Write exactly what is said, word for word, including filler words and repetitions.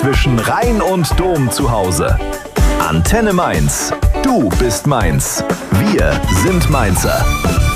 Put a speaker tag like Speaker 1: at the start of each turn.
Speaker 1: zwischen Rhein und Dom zu Hause. Antenne Mainz. Du bist Mainz. Wir sind Mainzer.